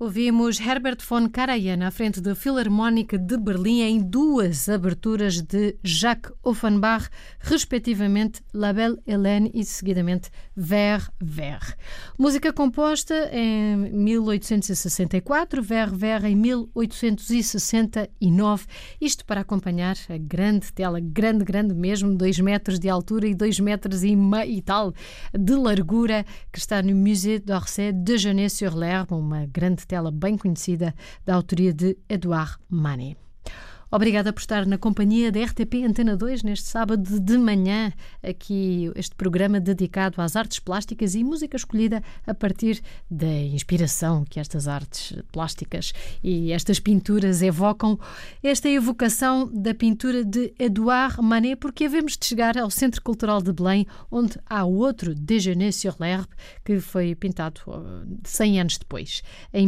Ouvimos Herbert von Karajan à frente da Filarmónica de Berlim em duas aberturas de Jacques Offenbach, respectivamente La Belle Hélène e seguidamente Vers Vers. Música composta em 1864, Vers Vers em 1869, isto para acompanhar a grande tela, grande mesmo, 2 metros de altura e 2 metros e tal de largura, que está no Musée d'Orsay de Genève-sur-l'Herbe, uma grande tela bem conhecida da autoria de Edouard Manet. Obrigada por estar na companhia da RTP Antena 2 neste sábado de manhã, aqui este programa dedicado às artes plásticas e música escolhida a partir da inspiração que estas artes plásticas e estas pinturas evocam, esta evocação da pintura de Edouard Manet, porque havemos de chegar ao Centro Cultural de Belém, onde há outro Déjeuner-sur-l'Herbe, que foi pintado 100 anos depois, em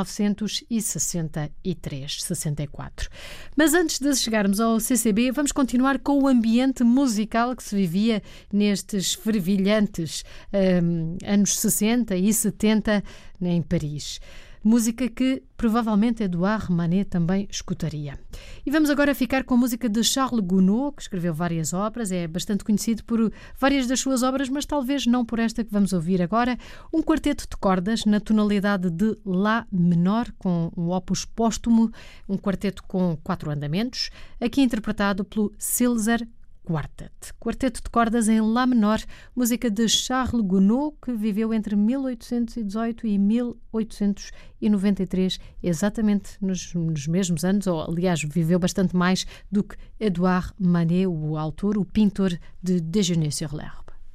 1963-64. Mas antes de chegarmos ao CCB, vamos continuar com o ambiente musical que se vivia nestes fervilhantes anos 60 e 70 em Paris. Música que provavelmente Edouard Manet também escutaria. E vamos agora ficar com a música de Charles Gounod, que escreveu várias obras, é bastante conhecido por várias das suas obras, mas talvez não por esta que vamos ouvir agora. Um quarteto de cordas na tonalidade de Lá menor, com um opus póstumo, um quarteto com 4 andamentos, aqui interpretado pelo Silzer Quartet. Quarteto de cordas em Lá menor, música de Charles Gounod, que viveu entre 1818 e 1893, exatamente nos mesmos anos, ou aliás, viveu bastante mais do que Edouard Manet, o autor, o pintor de Déjeuner-sur-l'Herbe.